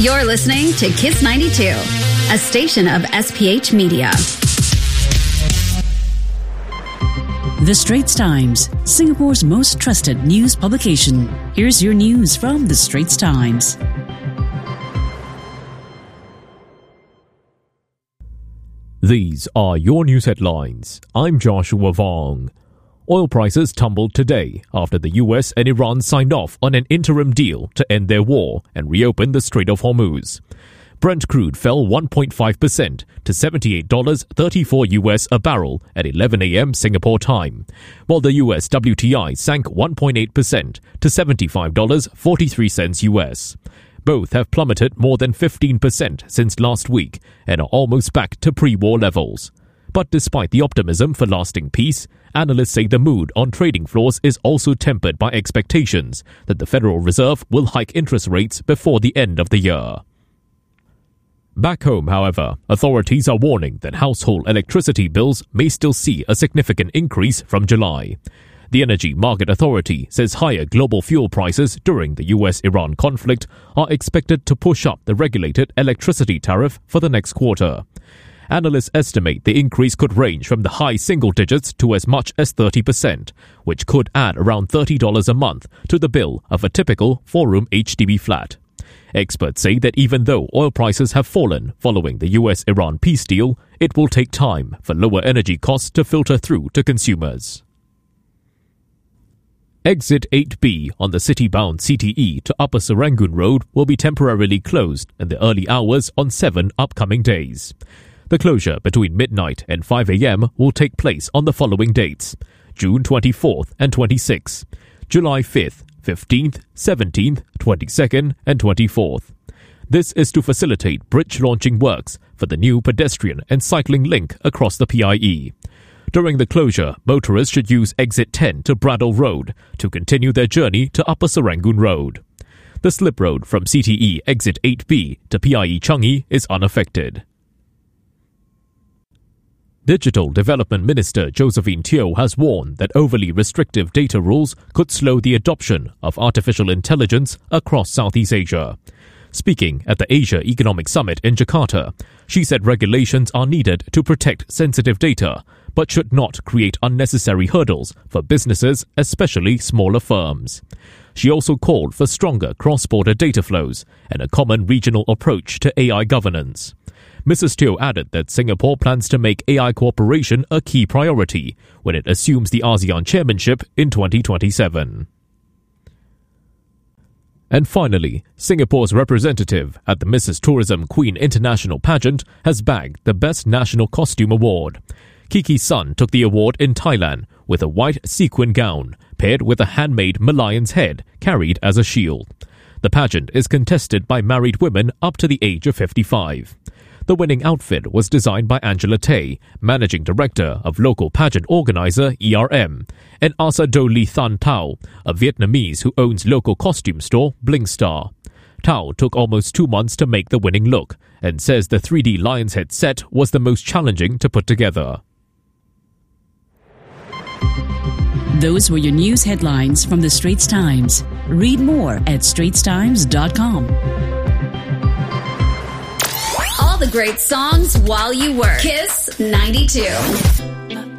You're listening to Kiss 92, a station of SPH Media. The Straits Times, Singapore's most trusted news publication. Here's your news from The Straits Times. These are your news headlines. I'm Joshua Vong. Oil prices tumbled today after the US and Iran signed off on an interim deal to end their war and reopen the Strait of Hormuz. Brent crude fell 1.5% to $78.34 US a barrel at 11 a.m. Singapore time, while the US WTI sank 1.8% to $75.43 US. Both have plummeted more than 15% since last week and are almost back to pre-war levels. But despite the optimism for lasting peace, analysts say the mood on trading floors is also tempered by expectations that the Federal Reserve will hike interest rates before the end of the year. Back home, however, authorities are warning that household electricity bills may still see a significant increase from July. The Energy Market Authority says higher global fuel prices during the US-Iran conflict are expected to push up the regulated electricity tariff for the next quarter. Analysts estimate the increase could range from the high single digits to as much as 30%, which could add around $30 a month to the bill of a typical 4-room HDB flat. Experts say that even though oil prices have fallen following the US-Iran peace deal, it will take time for lower energy costs to filter through to consumers. Exit 8B on the city-bound CTE to Upper Serangoon Road will be temporarily closed in the early hours on 7 upcoming days. The closure between midnight and 5 a.m. will take place on the following dates: June 24th and 26th, July 5th, 15th, 17th, 22nd and 24th. This is to facilitate bridge launching works for the new pedestrian and cycling link across the PIE. During the closure, motorists should use exit 10 to Bradell Road to continue their journey to Upper Serangoon Road. The slip road from CTE exit 8B to PIE Changi is unaffected. Digital Development Minister Josephine Teo has warned that overly restrictive data rules could slow the adoption of artificial intelligence across Southeast Asia. Speaking at the Asia Economic Summit in Jakarta, she said regulations are needed to protect sensitive data, but should not create unnecessary hurdles for businesses, especially smaller firms. She also called for stronger cross-border data flows and a common regional approach to AI governance. Mrs. Teo added that Singapore plans to make AI cooperation a key priority when it assumes the ASEAN chairmanship in 2027. And finally, Singapore's representative at the Mrs. Tourism Queen International Pageant has bagged the Best National Costume Award. Kiki Sun took the award in Thailand with a white sequin gown paired with a handmade Malayan's head carried as a shield. The pageant is contested by married women up to the age of 55. The winning outfit was designed by Angela Tay, managing director of local pageant organizer ERM, and Asa Do Lee Than Tao, a Vietnamese who owns local costume store Bling Star. Tao took almost 2 months to make the winning look and says the 3D lion's head set was the most challenging to put together. Those were your news headlines from The Straits Times. Read more at straitstimes.com. All the great songs while you work. Kiss 92.